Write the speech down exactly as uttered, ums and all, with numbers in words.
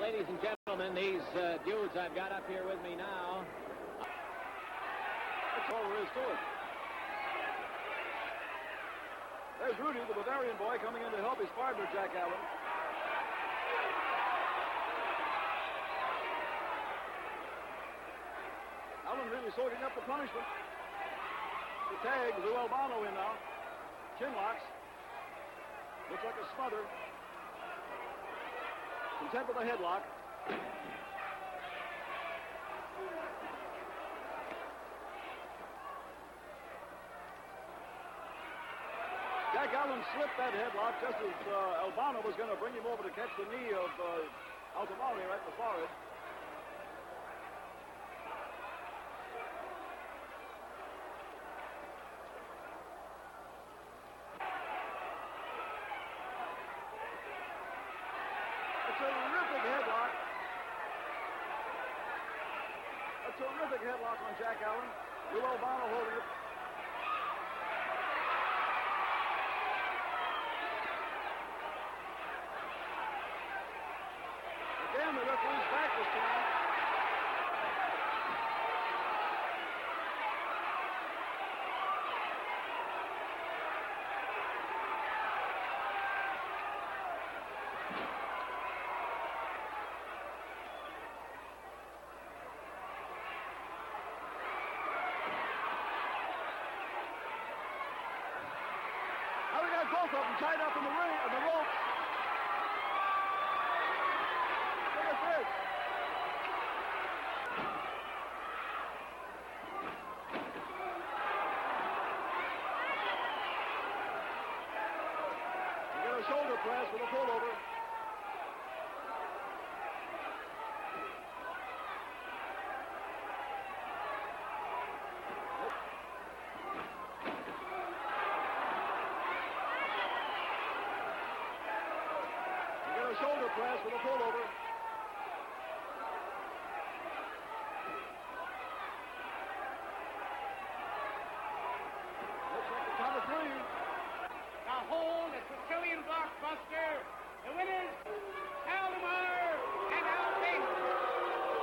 ladies and gentlemen, these uh, dudes I've got up here with me now. That's all there is to it. There's Rudy, the Bavarian boy, coming in to help his partner, Jack Allen. Allen really soaking up the punishment. The tag, Lou Albano in now. Chin locks. Looks like a smother. Content with a headlock. Jack Allen slipped that headlock just as uh, Albano was going to bring him over to catch the knee of uh, Altamari right in the forehead. A terrific headlock. A terrific headlock on Jack Allen. Lou Albano holding it. Again, the referee's back this time. Now we got both of them tied up in the ring, in the rope. Look at this. You get a shoulder press with a pullover. Shoulder press with a pullover. Looks like the count of three. Now hold, it's the Chilean blockbuster. The winners